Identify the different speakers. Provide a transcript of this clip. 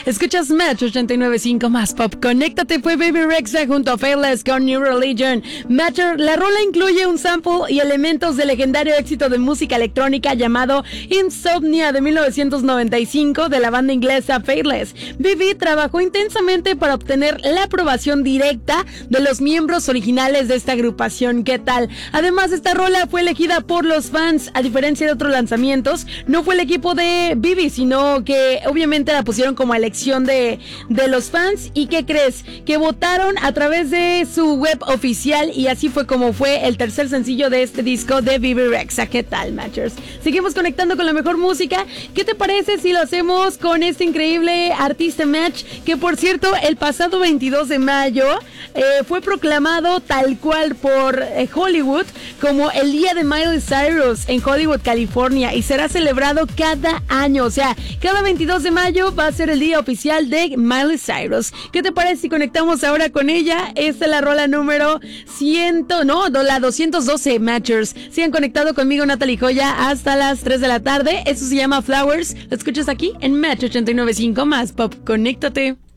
Speaker 1: Escuchas Match 89.5 más pop. Conéctate, fue Baby Rexha junto a Faithless con New Religion. Matter, la rola incluye un sample y elementos del legendario éxito de música electrónica llamado Insomnia de 1995 de la banda inglesa Faithless. Baby trabajó intensamente para obtener la aprobación directa de los miembros originales de esta agrupación. ¿Qué tal? Además, esta rola fue elegida por los fans. A diferencia de otros lanzamientos, no fue el equipo de Baby, sino que obviamente la pusieron como elección de los fans. ¿Y qué crees? Que votaron a través de su web oficial y así fue como fue el tercer sencillo de este disco de Baby Rexha. ¿Qué tal, Matchers? Seguimos conectando con la mejor música. ¿Qué te parece si lo hacemos con este increíble artista Match? Que por cierto, el pasado 22 de mayo fue proclamado tal cual por Hollywood como el día de Miley Cyrus en Hollywood, California, y será celebrado cada año. O sea, cada 22 de mayo va a ser el día oficial de Miley Cyrus. ¿Qué te parece si conectamos ahora con ella? Esta es la rola número 212, Matchers. Sigan conectado conmigo, Natalie Joya, hasta las 3 de la tarde. Eso se llama Flowers. Lo escuchas aquí en Match 89.5 más pop. Conéctate.